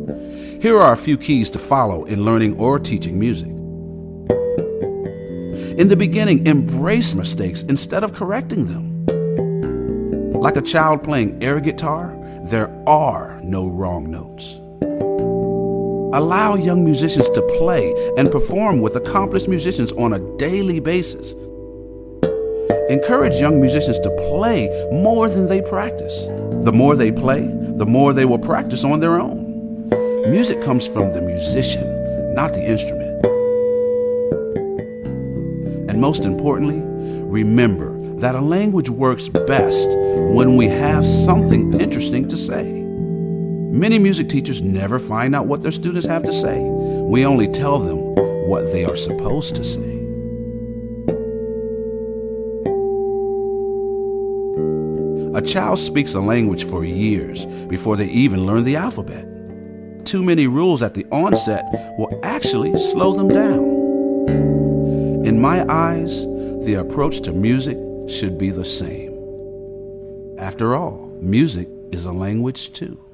Here are a few keys to follow in learning or teaching music. In the beginning, embrace mistakes instead of correcting them. Like a child playing air guitar, there are no wrong notes. Allow young musicians to play and perform with accomplished musicians on a daily basis. Encourage young musicians to play more than they practice. The more they play, the more they will practice on their own. Music comes from the musician, not the instrument. And most importantly, remember that a language works best when we have something interesting to say. Many music teachers never find out what their students have to say. We only tell them what they are supposed to say. A child speaks a language for years before they even learn the alphabet. Too many rules at the onset will actually slow them down. In my eyes, the approach to music should be the same. After all, music is a language too.